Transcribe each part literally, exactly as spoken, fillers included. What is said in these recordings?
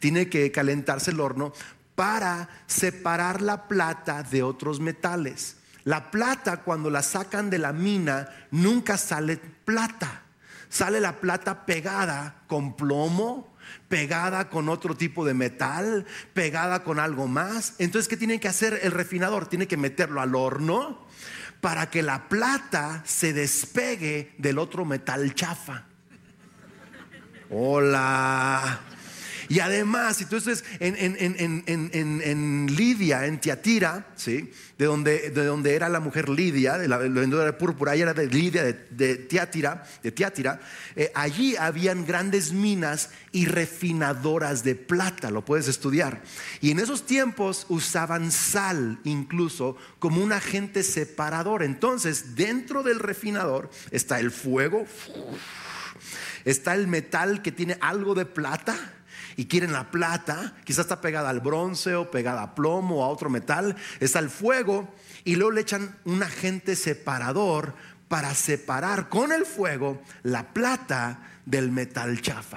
tiene que calentarse el horno para separar la plata de otros metales. La plata, cuando la sacan de la mina, nunca sale plata. Sale la plata pegada con plomo, pegada con otro tipo de metal, pegada con algo más. Entonces, ¿qué tiene que hacer el refinador? Tiene que meterlo al horno para que la plata se despegue del otro metal chafa. Hola. Y además, entonces en, en, en, en, en, en Lidia, en Tiatira, ¿sí? de, donde, de donde era la mujer Lidia, de la vendedora de púrpura, ella era de Lidia, de, de Tiatira, de Tiatira. Eh, allí habían grandes minas y refinadoras de plata, lo puedes estudiar. Y en esos tiempos usaban sal incluso como un agente separador. Entonces, dentro del refinador está el fuego, está el metal que tiene algo de plata. Y quieren la plata, quizás está pegada al bronce o pegada a plomo o a otro metal. Está el fuego y luego le echan un agente separador para separar con el fuego la plata del metal chafa.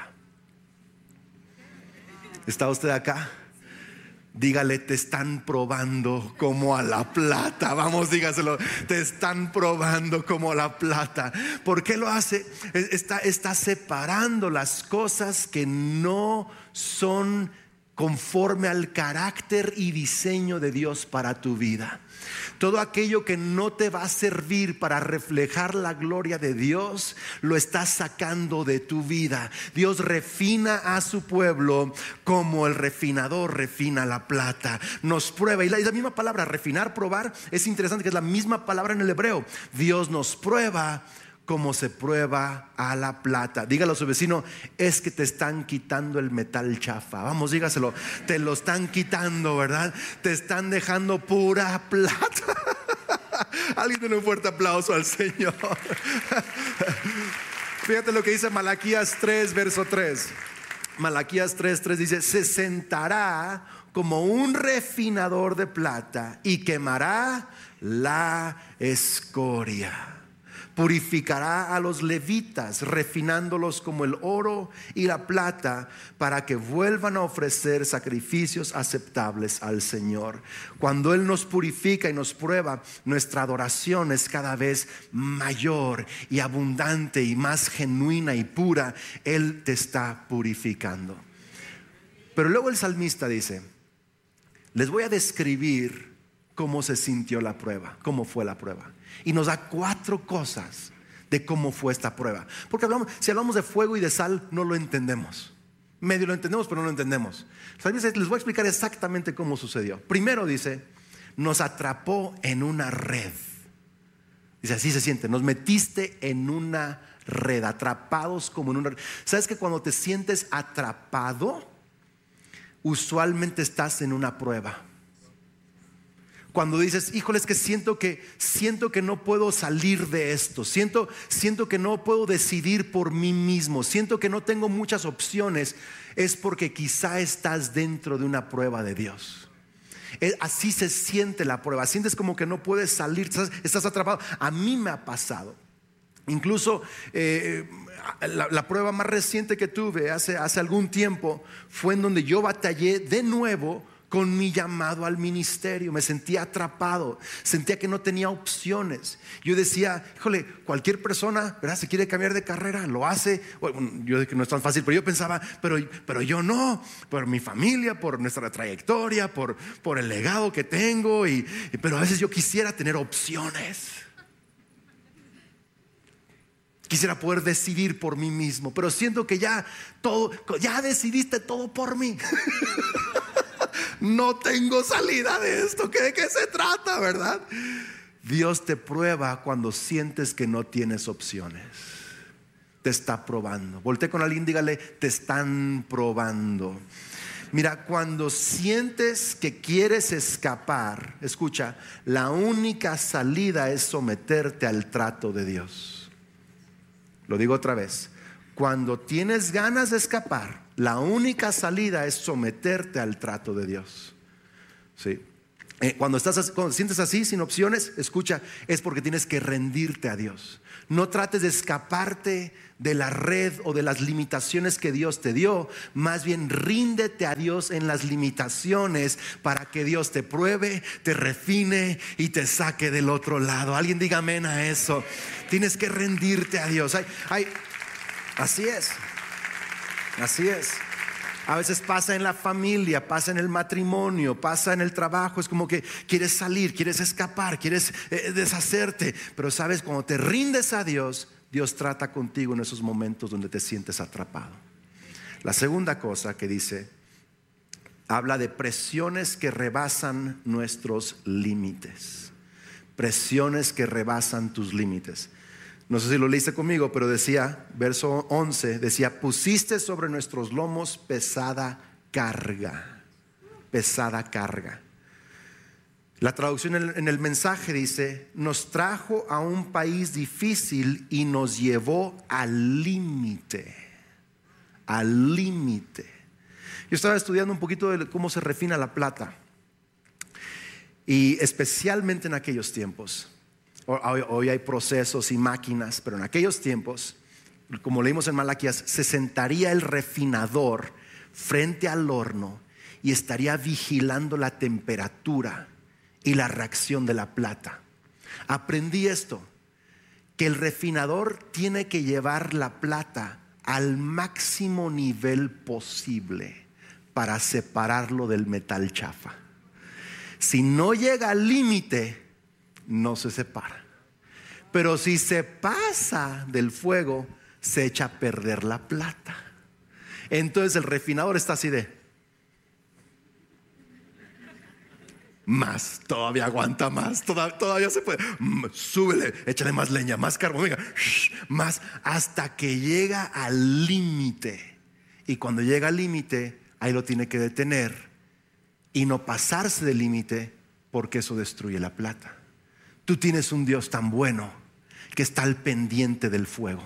¿Está usted acá? Dígale, te están probando como a la plata. Vamos, dígaselo, te están probando como a la plata. ¿Por qué lo hace? Está, está separando las cosas que no son conforme al carácter y diseño de Dios para tu vida. Todo aquello que no te va a servir para reflejar la gloria de Dios, lo estás sacando de tu vida. Dios refina a su pueblo como el refinador refina la plata. Nos prueba, y la, y la misma palabra refinar, probar, es interesante que es la misma palabra en el hebreo. Dios nos prueba como se prueba a la plata. Dígalo a su vecino, es que te están quitando el metal chafa. Vamos, dígaselo, te lo están quitando, ¿verdad? Te están dejando pura plata. Alguien tiene un fuerte aplauso al Señor. Fíjate lo que dice Malaquías tres, verso tres. Malaquías tres, tres dice, se sentará como un refinador de plata y quemará la escoria. Purificará a los levitas, refinándolos como el oro y la plata, para que vuelvan a ofrecer sacrificios aceptables al Señor. Cuando Él nos purifica y nos prueba, nuestra adoración es cada vez mayor y abundante y más genuina y pura. Él te está purificando. Pero luego el salmista dice, les voy a describir cómo se sintió la prueba, cómo fue la prueba. Y nos da cuatro cosas de cómo fue esta prueba. Porque hablamos, si hablamos de fuego y de sal, no lo entendemos. Medio lo entendemos, pero no lo entendemos. Les voy a explicar exactamente cómo sucedió. Primero dice, nos atrapó en una red. Dice, así se siente, nos metiste en una red, atrapados como en una red. ¿Sabes que cuando te sientes atrapado, usualmente estás en una prueba? Cuando dices, híjole, es que siento que siento que no puedo salir de esto, siento, siento que no puedo decidir por mí mismo, siento que no tengo muchas opciones, es porque quizá estás dentro de una prueba de Dios. Así se siente la prueba, sientes como que no puedes salir, estás, estás atrapado. A mí me ha pasado. Incluso eh, la, la prueba más reciente que tuve hace, hace algún tiempo fue en donde yo batallé de nuevo con mi llamado al ministerio. Me sentía atrapado, sentía que no tenía opciones. Yo decía, híjole, cualquier persona, ¿verdad?, se quiere cambiar de carrera, lo hace. Bueno, yo sé que no es tan fácil, pero yo pensaba, pero, pero yo no, por mi familia, por nuestra trayectoria, por, por el legado que tengo, y, y, pero a veces yo quisiera tener opciones. Quisiera poder decidir por mí mismo, pero siento que ya todo, ya decidiste todo por mí. No tengo salida de esto. ¿De qué se trata, verdad? Dios te prueba cuando sientes que no tienes opciones. Te está probando. Voltea con alguien, dígale, te están probando. Mira, cuando sientes que quieres escapar, escucha, la única salida es someterte al trato de Dios. Lo digo otra vez. Cuando tienes ganas de escapar, la única salida es someterte al trato de Dios. ¿Sí? Eh, cuando, estás, cuando te sientes así, sin opciones, escucha, es porque tienes que rendirte a Dios. No trates de escaparte de la red o de las limitaciones que Dios te dio. Más bien ríndete a Dios en las limitaciones para que Dios te pruebe, te refine y te saque del otro lado. Alguien diga amén a eso. Tienes que rendirte a Dios. Hay, hay, así es. Así es. A veces pasa en la familia, pasa en el matrimonio, pasa en el trabajo. Es como que quieres salir, quieres escapar, quieres eh, deshacerte. Pero sabes, cuando te rindes a Dios, Dios trata contigo en esos momentos donde te sientes atrapado. La segunda cosa que dice, habla de presiones que rebasan nuestros límites. Presiones que rebasan tus límites. No sé si lo leíste conmigo, pero decía, verso once, decía, pusiste sobre nuestros lomos pesada carga, pesada carga. La traducción en el, en el mensaje dice, nos trajo a un país difícil y nos llevó al límite, al límite. Yo estaba estudiando un poquito de cómo se refina la plata, y especialmente en aquellos tiempos. Hoy, hoy hay procesos y máquinas, pero en aquellos tiempos, como leímos en Malaquías, se sentaría el refinador frente al horno y estaría vigilando la temperatura y la reacción de la plata. Aprendí esto, que el refinador tiene que llevar la plata al máximo nivel posible para separarlo del metal chafa. Si no llega al límite, no se separa. Pero si se pasa del fuego, se echa a perder la plata. Entonces el refinador está así de más, todavía aguanta más, todavía, todavía se puede, súbele, échale más leña, más carbón, venga, más, hasta que llega al límite. Y cuando llega al límite, ahí lo tiene que detener y no pasarse del límite, porque eso destruye la plata. Tú tienes un Dios tan bueno que está al pendiente del fuego.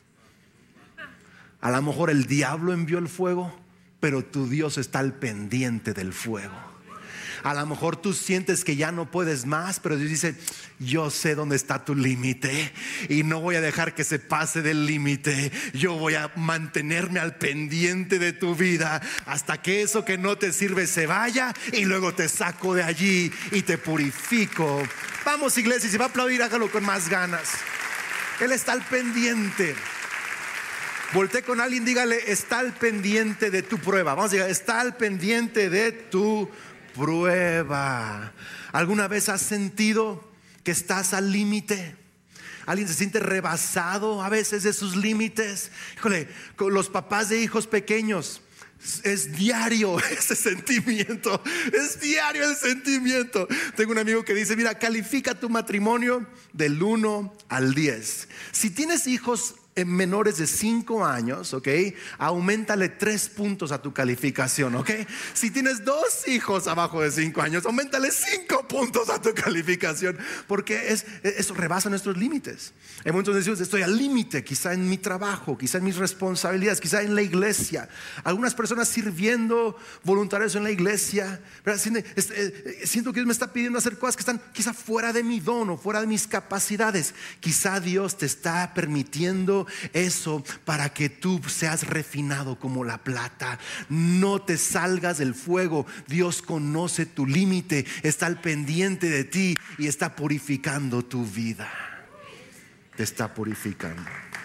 A lo mejor el diablo envió el fuego, pero tu Dios está al pendiente del fuego. A lo mejor tú sientes que ya no puedes más, pero Dios dice, yo sé dónde está tu límite y no voy a dejar que se pase del límite. Yo voy a mantenerme al pendiente de tu vida hasta que eso que no te sirve se vaya, y luego te saco de allí y te purifico. Vamos, iglesia, si va a aplaudir, hágalo con más ganas. Él está al pendiente. Voltea con alguien, dígale, está al pendiente de tu prueba. Vamos a decir, está al pendiente de tu prueba. ¿Alguna vez has sentido que estás al límite? ¿Alguien se siente rebasado a veces de sus límites? Híjole, con los papás de hijos pequeños, es diario ese sentimiento, es diario el sentimiento. Tengo un amigo que dice, mira, califica tu matrimonio del uno al diez. Si tienes hijos en menores de cinco años, ok, auméntale tres puntos a tu calificación, ok. Si tienes dos hijos abajo de cinco años, auméntale cinco puntos a tu calificación, porque es, eso rebasa nuestros límites. En momentos decimos, estoy al límite, quizá en mi trabajo, quizá en mis responsabilidades, quizá en la iglesia. Algunas personas sirviendo, voluntarios en la iglesia, ¿verdad? Siento que Dios me está pidiendo hacer cosas que están quizá fuera de mi don o fuera de mis capacidades. Quizá Dios te está permitiendo eso para que tú seas refinado como la plata. No te salgas del fuego. Dios conoce tu límite, está al pendiente de ti y está purificando tu vida. Te está purificando.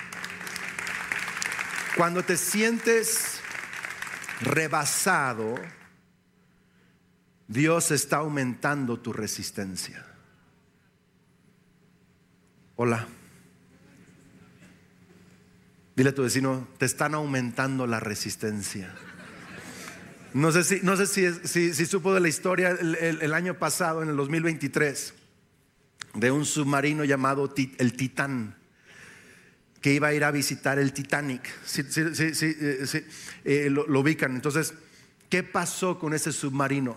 Cuando te sientes rebasado, Dios está aumentando tu resistencia. Hola. Dile a tu vecino, te están aumentando la resistencia. No sé si, no sé si, si, si supo de la historia el, el, el año pasado, en el dos mil veintitrés, de un submarino llamado el Titán, que iba a ir a visitar el Titanic. Sí, sí, sí, sí, sí, eh, lo, lo ubican. Entonces, ¿qué pasó con ese submarino?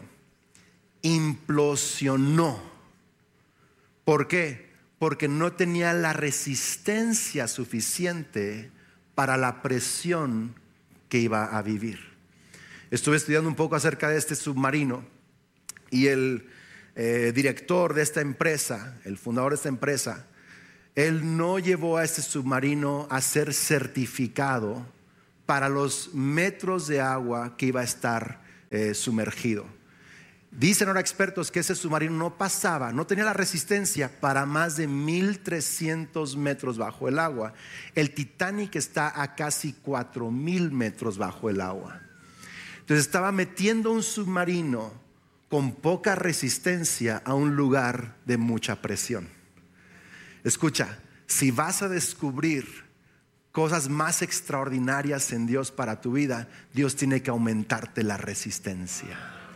Implosionó. ¿Por qué? Porque no tenía la resistencia suficiente para la presión que iba a vivir. Estuve estudiando un poco acerca de este submarino y el, eh, director de esta empresa, el fundador de esta empresa, él no llevó a este submarino a ser certificado para los metros de agua que iba a estar eh, sumergido. Dicen ahora expertos que ese submarino no pasaba, no tenía la resistencia para más de mil trescientos metros bajo el agua. El Titanic está a casi cuatro mil metros bajo el agua. Entonces estaba metiendo un submarino con poca resistencia a un lugar de mucha presión. Escucha, si vas a descubrir cosas más extraordinarias en Dios para tu vida, Dios tiene que aumentarte la resistencia.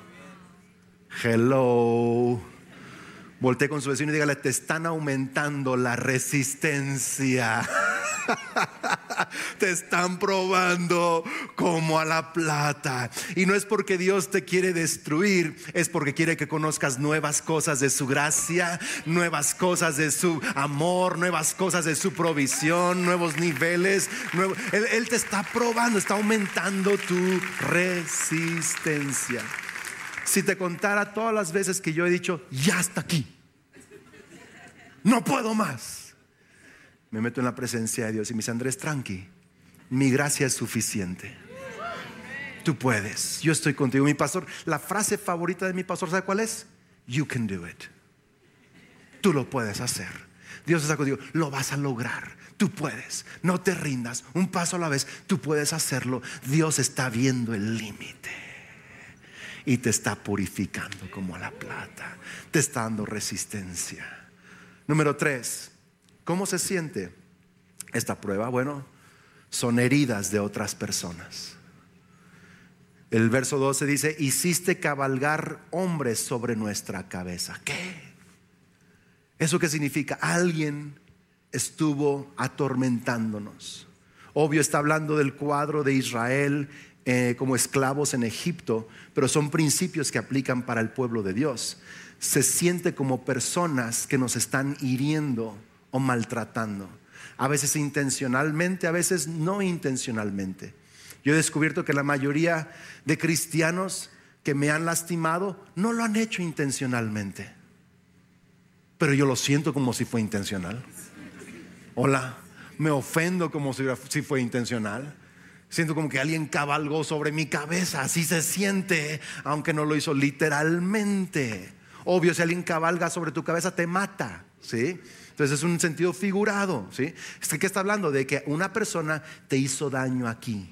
Hello. Voltea con su vecino y dígale: te están aumentando la resistencia. Te están probando como a la plata. Y no es porque Dios te quiere destruir, es porque quiere que conozcas nuevas cosas de su gracia, nuevas cosas de su amor, nuevas cosas de su provisión, nuevos niveles nuevo, él, él te está probando, está aumentando tu resistencia. Si te contara todas las veces que yo he dicho: ya hasta aquí, no puedo más, me meto en la presencia de Dios y me dice: Andrés, tranqui, mi gracia es suficiente. Tú puedes, yo estoy contigo. Mi pastor, la frase favorita de mi pastor, ¿sabe cuál es? You can do it. Tú lo puedes hacer. Dios está contigo, lo vas a lograr. Tú puedes, no te rindas, un paso a la vez. Tú puedes hacerlo. Dios está viendo el límite y te está purificando como a la plata. Te está dando resistencia. Número tres, ¿cómo se siente esta prueba? Bueno, son heridas de otras personas. El verso doce dice: hiciste cabalgar hombres sobre nuestra cabeza. ¿Qué? ¿Eso qué significa? Alguien estuvo atormentándonos. Obvio, está hablando del cuadro de Israel eh, como esclavos en Egipto, pero son principios que aplican para el pueblo de Dios. Se siente como personas que nos están hiriendo o maltratando, a veces intencionalmente, a veces no intencionalmente. Yo he descubierto que la mayoría de cristianos que me han lastimado no lo han hecho intencionalmente, pero yo lo siento como si fue intencional. Hola, me ofendo como si, si fue intencional. Siento como que alguien cabalgó sobre mi cabeza. Así se siente, aunque no lo hizo literalmente. Obvio, si alguien cabalga sobre tu cabeza, te mata, ¿sí? Entonces es un sentido figurado, ¿sí? ¿Qué está hablando? De que una persona te hizo daño aquí,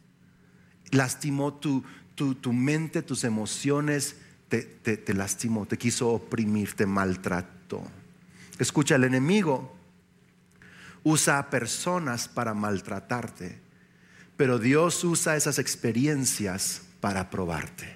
lastimó tu, tu, tu mente, tus emociones, te, te, te lastimó, te quiso oprimir, te maltrató. Escucha, el enemigo usa a personas para maltratarte, pero Dios usa esas experiencias para probarte.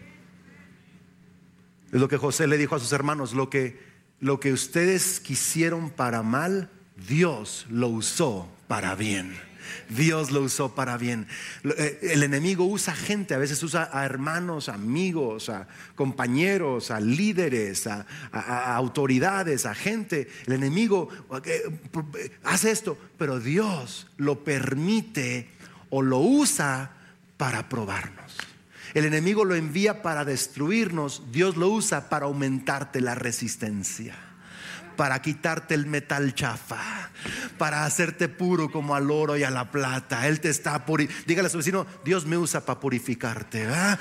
Es lo que José le dijo a sus hermanos: lo que, lo que ustedes quisieron para mal, Dios lo usó para bien. Dios lo usó para bien. El enemigo usa gente, a veces usa a hermanos, amigos, a compañeros, a líderes, a, a, a autoridades, a gente. El enemigo hace esto, pero Dios lo permite o lo usa para probarnos. El enemigo lo envía para destruirnos, Dios lo usa para aumentarte la resistencia, para quitarte el metal chafa, para hacerte puro como al oro y a la plata. Él te está purificando. Dígale a su vecino: Dios me usa para purificarte, ¿verdad?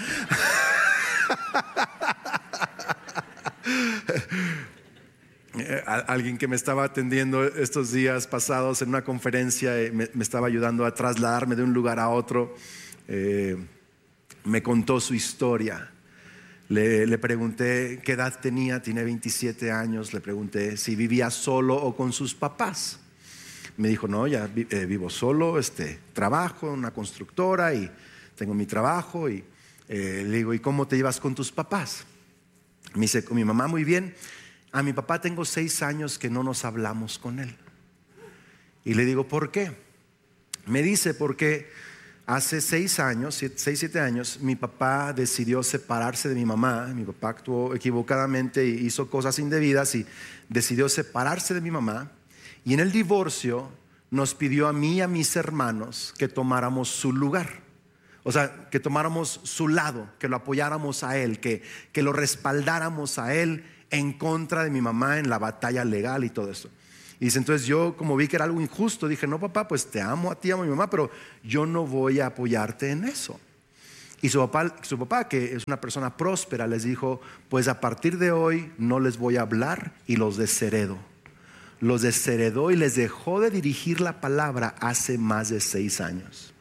Alguien que me estaba atendiendo estos días pasados en una conferencia me, me estaba ayudando a trasladarme de un lugar a otro. eh, Me contó su historia. Le, le pregunté qué edad tenía. Tiene veintisiete años. Le pregunté si vivía solo o con sus papás. Me dijo: no, ya vi, eh, vivo solo, este, trabajo en una constructora y tengo mi trabajo. Y eh, le digo: ¿y cómo te llevas con tus papás? Me dice: con mi mamá muy bien. A mi papá tengo seis años que no nos hablamos con él. Y le digo: ¿por qué? Me dice: porque hace seis años, siete, seis, siete años, mi papá decidió separarse de mi mamá. Mi papá actuó equivocadamente y hizo cosas indebidas y decidió separarse de mi mamá. Y en el divorcio nos pidió a mí y a mis hermanos que tomáramos su lugar. O sea, que tomáramos su lado, que lo apoyáramos a él, que, que lo respaldáramos a él en contra de mi mamá en la batalla legal y todo esto. Y dice, entonces yo como vi que era algo injusto, dije, no papá, pues te amo a ti, amo a mi mamá, pero yo no voy a apoyarte en eso. Y su papá, su papá, que es una persona próspera, les dijo, pues a partir de hoy no les voy a hablar y los desheredo. Los desheredó y les dejó de dirigir la palabra hace más de seis años.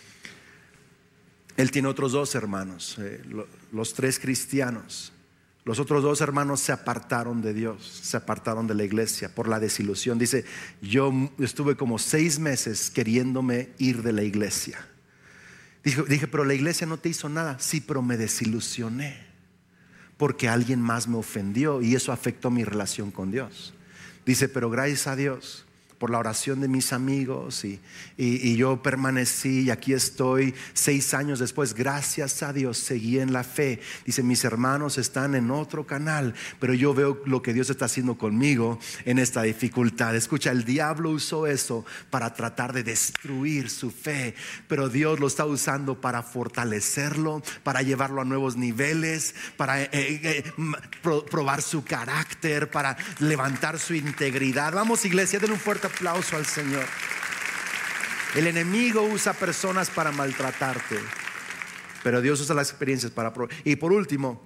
Él tiene otros dos hermanos, eh, los tres cristianos. Los otros dos hermanos se apartaron de Dios, se apartaron de la iglesia por la desilusión. Dice, yo estuve como seis meses queriéndome ir de la iglesia. Dije, dije, pero la iglesia no te hizo nada. Sí, pero me desilusioné porque alguien más me ofendió y eso afectó mi relación con Dios. Dice, pero gracias a Dios por la oración de mis amigos y, y, y yo permanecí y aquí estoy seis años después, gracias a Dios seguí en la fe. Dice, mis hermanos están en otro canal, pero yo veo lo que Dios está haciendo conmigo en esta dificultad. Escucha, el diablo usó eso para tratar de destruir su fe, pero Dios lo está usando para fortalecerlo, para llevarlo a nuevos niveles, para eh, eh, pro, probar su carácter, para levantar su integridad. Vamos, iglesia, denle un fuerte aplauso al Señor. El enemigo usa personas para maltratarte, pero Dios usa las experiencias para probar. Y por último,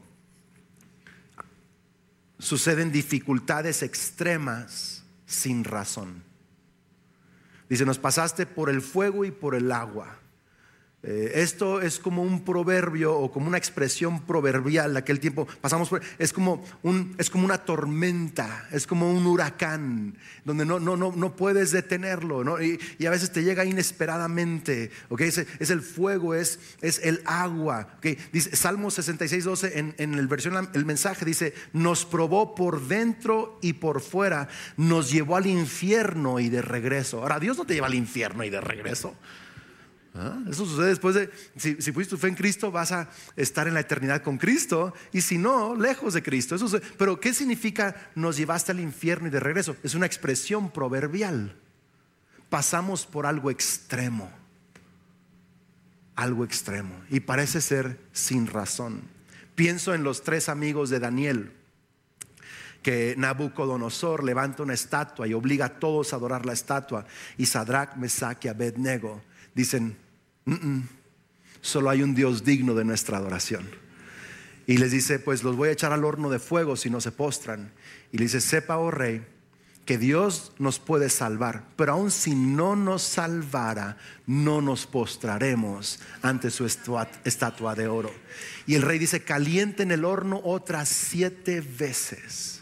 suceden dificultades extremas sin razón. Dice, nos pasaste por el fuego y por el agua. Eh, esto es como un proverbio o como una expresión proverbial de aquel tiempo. Pasamos por, es como un, es como una tormenta, es como un huracán donde no, no, no, no puedes detenerlo, ¿no? y, y a veces te llega inesperadamente. ¿Okay? Es, es el fuego, es, es el agua. ¿Okay? Dice Salmo sesenta y seis, doce en, en el versión, el mensaje dice, nos probó por dentro y por fuera, nos llevó al infierno y de regreso. Ahora, Dios no te lleva al infierno y de regreso. ¿Ah? Eso sucede después de, si, si pusiste tu fe en Cristo, vas a estar en la eternidad con Cristo, y si no, lejos de Cristo. Eso sucede. Pero ¿qué significa nos llevaste al infierno y de regreso? Es una expresión proverbial. Pasamos por algo extremo, algo extremo, y parece ser sin razón. Pienso en los tres amigos de Daniel, que Nabucodonosor levanta una estatua y obliga a todos a adorar la estatua, y Sadrach, Mesach y Abednego dicen, Mm-mm. solo hay un Dios digno de nuestra adoración. Y les dice, pues los voy a echar al horno de fuego si no se postran. Y le dice, sepa, oh rey, que Dios nos puede salvar, pero aun si no nos salvara, no nos postraremos ante su estatua de oro. Y el rey dice, caliente en el horno otras siete veces,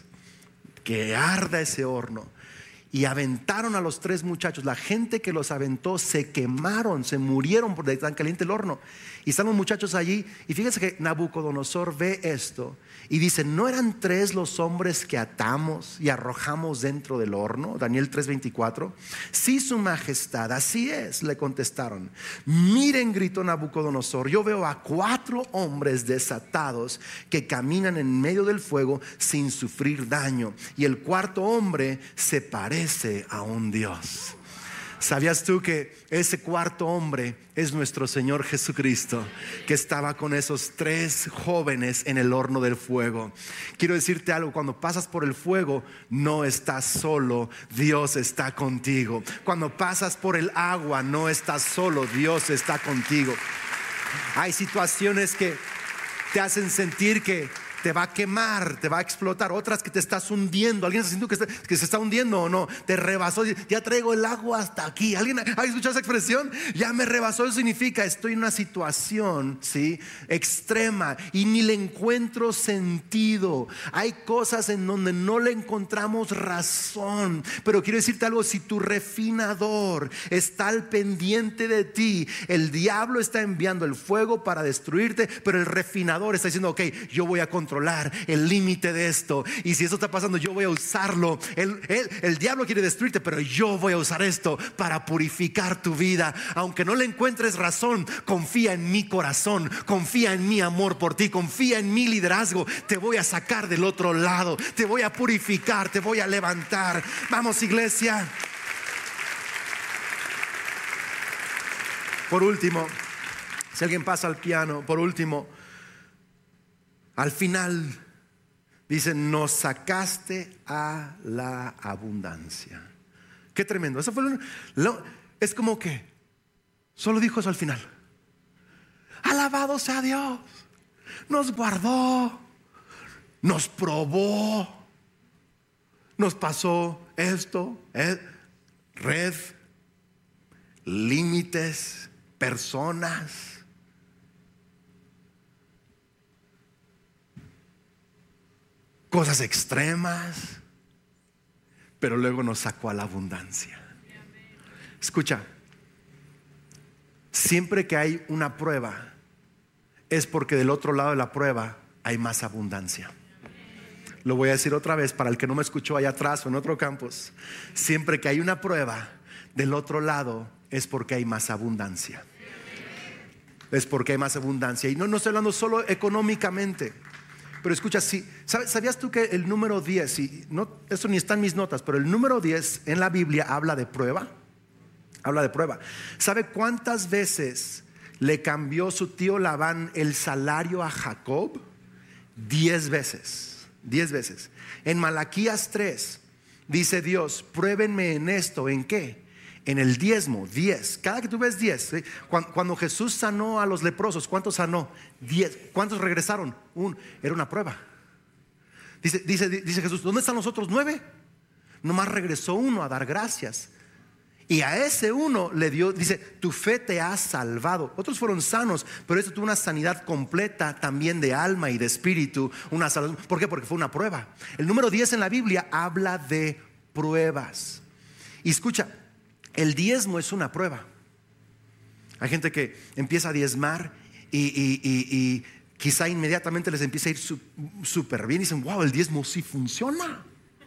que arda ese horno. Y aventaron a los tres muchachos. La gente que los aventó se quemaron, se murieron por tan caliente el horno. Y están los muchachos allí. Y fíjense que Nabucodonosor ve esto y dice, ¿no eran tres los hombres que atamos y arrojamos dentro del horno? Daniel tres veinticuatro. Sí, su majestad, así es, le contestaron. Miren, gritó Nabucodonosor, yo veo a cuatro hombres desatados que caminan en medio del fuego sin sufrir daño. Y el cuarto hombre se parece a un Dios. ¿Sabías tú que ese cuarto hombre es nuestro Señor Jesucristo, que estaba con esos tres jóvenes en el horno del fuego? Quiero decirte algo, cuando pasas por el fuego no estás solo, Dios está contigo. Cuando pasas por el agua no estás solo, Dios está contigo. Hay situaciones que te hacen sentir que te va a quemar, te va a explotar. Otras que te estás hundiendo. ¿Alguien está sintiendo que, está, que se está hundiendo o no? Te rebasó, ya traigo el agua hasta aquí. ¿Alguien ha escuchado esa expresión? Ya me rebasó. Eso significa estoy en una situación, ¿sí?, extrema y ni le encuentro sentido. Hay cosas en donde no le encontramos razón. Pero quiero decirte algo, si tu refinador está al pendiente de ti, el diablo está enviando el fuego para destruirte, pero el refinador está diciendo, ok, yo voy a controlar el límite de esto, y si eso está pasando yo voy a usarlo. el, el, el diablo quiere destruirte, pero yo voy a usar esto para purificar tu vida. Aunque no le encuentres razón, confía en mi corazón, confía en mi amor por ti, confía en mi liderazgo. Te voy a sacar del otro lado, te voy a purificar, te voy a levantar. Vamos, iglesia. Por último, si alguien pasa al piano, por último, al final Dice, nos sacaste a la abundancia. Qué tremendo. Eso fue lo, lo, es como que solo dijo eso al final. Alabado sea Dios. Nos guardó, nos probó, nos pasó esto, eh, red, límites, personas. Cosas extremas, pero luego nos sacó a la abundancia. Escucha, siempre que hay una prueba, es porque del otro lado de la prueba hay más abundancia. Lo voy a decir otra vez para el que no me escuchó allá atrás o en otro campus. Siempre que hay una prueba, del otro lado es porque hay más abundancia. Es porque hay más abundancia. Y no, no estoy hablando solo económicamente. Pero escucha, si, ¿sabías tú que el número diez, y no, esto ni está en mis notas, pero el número diez en la Biblia habla de prueba? Habla de prueba. ¿Sabe cuántas veces le cambió su tío Labán el salario a Jacob? Diez veces. Diez veces. En Malaquías tres dice Dios, pruébenme en esto. ¿En qué? En el diezmo, diez. Cada que tú ves diez, ¿sí? cuando, cuando Jesús sanó a los leprosos, ¿cuántos sanó? Diez. ¿Cuántos regresaron? Un, era una prueba. Dice, dice, dice Jesús, ¿dónde están los otros nueve? Nomás regresó uno a dar gracias. Y a ese uno le dio, dice, tu fe te ha salvado. Otros fueron sanos, pero este tuvo una sanidad completa también de alma y de espíritu. Una salud. ¿Por qué? Porque fue una prueba. El número diez en la Biblia habla de pruebas. Y escucha, el diezmo es una prueba. Hay gente que empieza a diezmar y, y, y, y quizá inmediatamente les empieza a ir súper bien y dicen, wow, el diezmo sí funciona.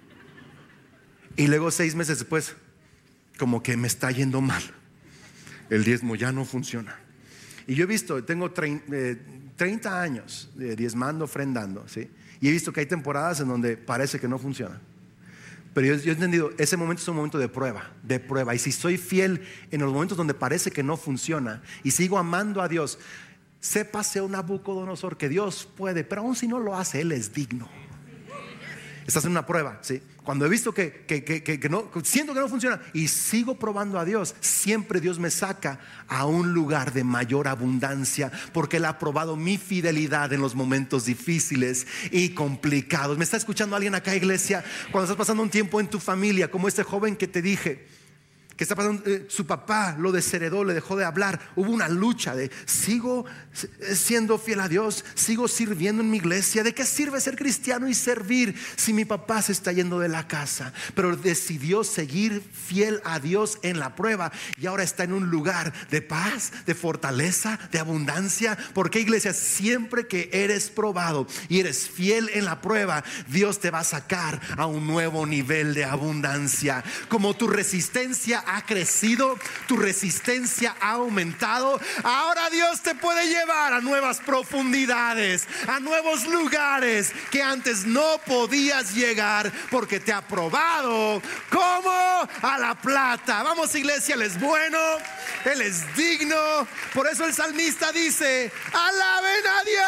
Y luego seis meses después, como que me está yendo mal, el diezmo ya no funciona. Y yo he visto, tengo treinta años diezmando, ofrendando, ¿sí? Y he visto que hay temporadas en donde parece que no funciona. Pero yo, yo he entendido, ese momento es un momento de prueba, de prueba. Y si soy fiel en los momentos donde parece que no funciona y sigo amando a Dios, sépase un Nabucodonosor que Dios puede, pero aún si no lo hace, Él es digno. Estás en una prueba, ¿sí? Cuando he visto que, que, que, que, que no, siento que no funciona y sigo probando a Dios, siempre Dios me saca a un lugar de mayor abundancia, porque Él ha probado mi fidelidad en los momentos difíciles y complicados. ¿Me está escuchando alguien acá, iglesia? Cuando estás pasando un tiempo en tu familia, como este joven que te dije, que está pasando, eh, su papá lo desheredó, le dejó de hablar. Hubo una lucha de sigo siendo fiel a Dios, sigo sirviendo en mi iglesia. ¿De qué sirve ser cristiano y servir si mi papá se está yendo de la casa? Pero decidió seguir fiel a Dios en la prueba y ahora está en un lugar de paz, de fortaleza, de abundancia. Porque, iglesia, siempre que eres probado y eres fiel en la prueba, Dios te va a sacar a un nuevo nivel de abundancia. Como tu resistencia ha crecido, tu resistencia ha aumentado, ahora Dios te puede llevar a nuevas profundidades, a nuevos lugares que antes no podías llegar, porque te ha probado como a la plata. Vamos, iglesia, Él es bueno, Él es digno. Por eso el salmista dice, alaben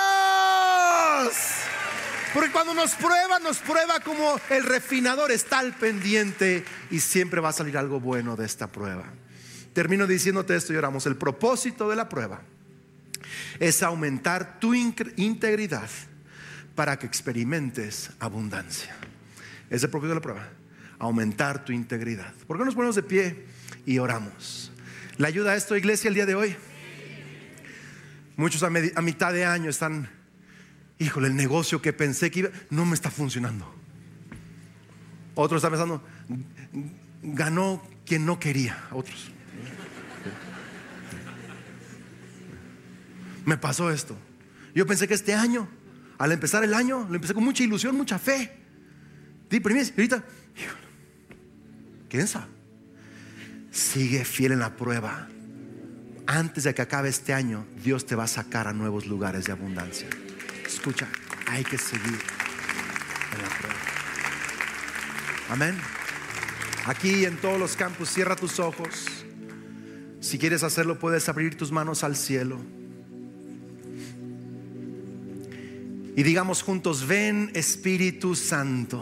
a Dios. Porque cuando nos prueba, nos prueba como el refinador está al pendiente y siempre va a salir algo bueno de esta prueba. Termino diciéndote esto y oramos. El propósito de la prueba es aumentar tu integridad para que experimentes abundancia. Ese es el propósito de la prueba, aumentar tu integridad. ¿Por qué nos ponemos de pie y oramos? ¿Le ayuda esto, iglesia, el día de hoy? Muchos a, a mitad de año están, híjole, el negocio que pensé que iba, no me está funcionando. Otros están pensando, ganó quien no quería. Otros, me pasó esto. Yo pensé que este año, al empezar el año, lo empecé con mucha ilusión, mucha fe. Y ahorita, híjole, ¿quién sabe? Sigue fiel en la prueba. Antes de que acabe este año, Dios te va a sacar a nuevos lugares de abundancia. Escucha, hay que seguir en la prueba. Amén. Aquí en todos los campus, cierra tus ojos. Si quieres hacerlo, puedes abrir tus manos al cielo. y digamos juntos: ven Espíritu Santo.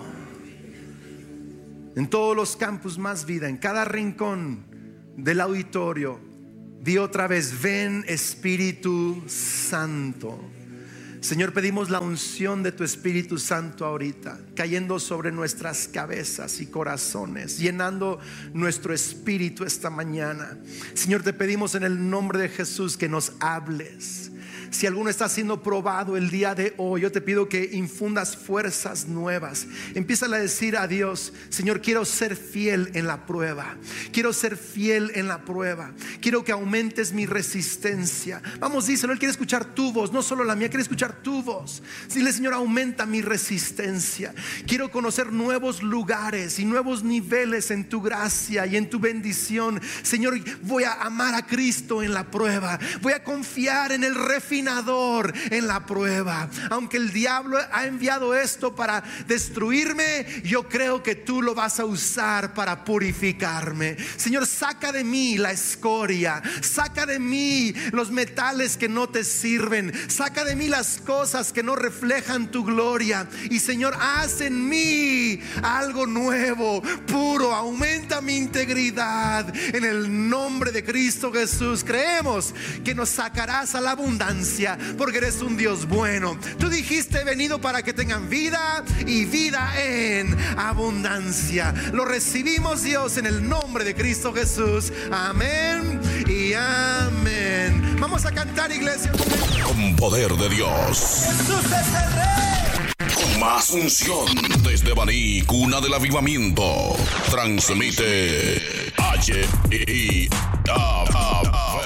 En todos los campus Más Vida, en cada rincón del auditorio, di otra vez: ven Espíritu Santo. Señor, pedimos la unción de tu Espíritu Santo ahorita, cayendo sobre nuestras cabezas y corazones, llenando nuestro espíritu esta mañana. Señor, te pedimos en el nombre de Jesús que nos hables. Si alguno está siendo probado el día de hoy, yo te pido que infundas fuerzas nuevas. Empieza a decir a Dios: Señor, quiero ser fiel en la prueba. Quiero ser fiel en la prueba. Quiero que aumentes mi resistencia. Vamos, díselo. Él quiere escuchar tu voz, no solo la mía, quiere escuchar tu voz. Dile: Señor, aumenta mi resistencia. Quiero conocer nuevos lugares y nuevos niveles en tu gracia y en tu bendición. Señor, voy a amar a Cristo en la prueba. Voy a confiar en el refinador en la prueba. Aunque el diablo ha enviado esto para destruirme, yo creo que tú lo vas a usar para purificarme. Señor, saca de mí la escoria, saca de mí los metales que no te sirven, saca de mí las cosas que no reflejan tu gloria. Y Señor, haz en mí algo nuevo, puro. Aumenta mi integridad en el nombre de Cristo Jesús. Creemos que nos sacarás a la abundancia, porque eres un Dios bueno. Tú dijiste: he venido para que tengan vida y vida en abundancia. Lo recibimos, Dios, en el nombre de Cristo Jesús. Amén y amén. Vamos a cantar, iglesia, con poder de Dios. Jesús es el Rey. Con más unción desde Baní, cuna del avivamiento. Transmite H I A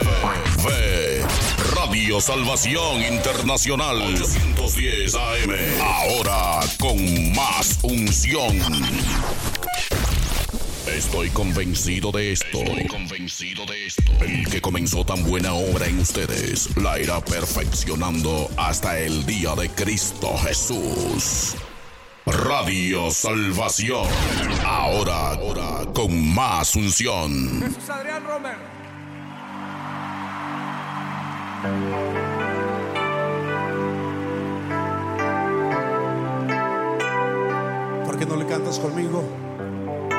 V Radio Salvación Internacional ochocientos diez A M. Ahora con más unción. Estoy convencido de esto. Estoy convencido de esto. El que comenzó tan buena obra en ustedes la irá perfeccionando hasta el día de Cristo Jesús. Radio Salvación. Ahora, ahora con más unción. Jesús Adrián Romero. ¿Por qué no le cantas conmigo?